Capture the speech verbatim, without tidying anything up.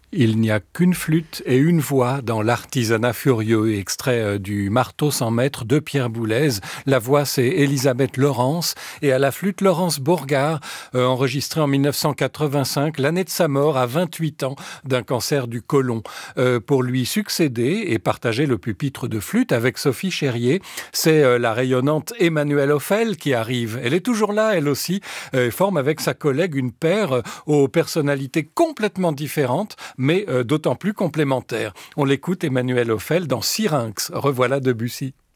Il n'y a qu'une flûte et une voix dans l'artisanat furieux, extrait du Marteau sans maître de Pierre Boulez. La voix, c'est Elisabeth Laurence, et à la flûte, Laurence Bourgard, euh, enregistré en mille neuf cent quatre-vingt-cinq, l'année de sa mort, à vingt-huit ans, d'un cancer du côlon. Euh, pour lui succéder et partager le pupitre de flûte avec Sophie Chérier, c'est euh, la rayonnante Emmanuelle Hoffel qui arrive. Elle est toujours là, elle aussi, euh, forme avec sa collègue une paire euh, aux personnalités complètement différentes, mais euh, d'autant plus complémentaires. On l'écoute, Emmanuelle Hoffel, dans Syrinx. Revoilà Debussy.